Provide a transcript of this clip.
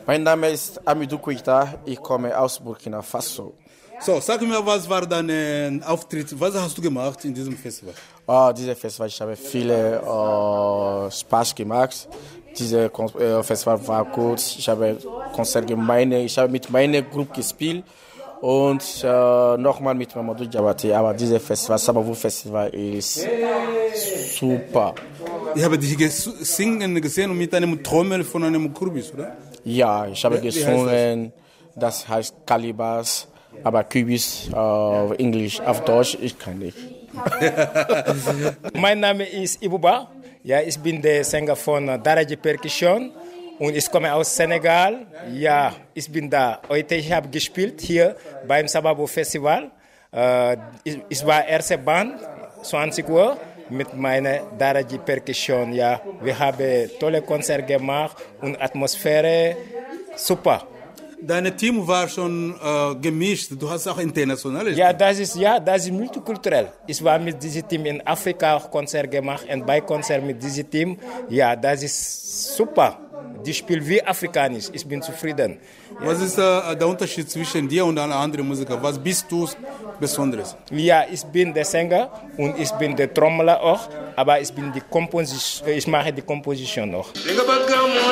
Mein Name ist Amidou Keita, ich komme aus Burkina Faso. So, sag mir, was war dein Auftritt? Was hast du gemacht in diesem Festival? Dieses Festival, ich habe viele Spaß gemacht. Dieses Festival war gut. Ich habe Konzert gemacht, ich habe mit meiner Gruppe gespielt und nochmal mit Mamadou Diabaté. Aber dieses Festival, Sababou Festival, ist super. Ich habe dich singen gesehen und mit einem Trommel von einem Kürbis, oder? Ja, ich habe gesungen, das heißt Kalibas, aber Kürbis auf Englisch, auf Deutsch, ich kann nicht. Mein Name ist Ibouba, ja, ich bin der Sänger von Daraji Percussion und ich komme aus Senegal. Ja, ich bin da. Heute habe ich gespielt hier beim Sababou Festival. Ich war erste Band, 20 Uhr. Mit meiner Daraji Percussion, ja. Wir haben tolle Konzerte gemacht und Atmosphäre, super. Dein Team war schon gemischt, du hast auch international. Ja, das ist multikulturell. Ich war mit diesem Team in Afrika auch Konzert gemacht und bei Konzert mit diesem Team, ja, das ist super. Die spielen wie afrikanisch, ich bin zufrieden. Was ist der Unterschied zwischen dir und einer anderen Musiker? Was bist du Besonderes? Ja, ich bin der Sänger und ich bin der Trommler auch, aber ich mache die Komposition auch.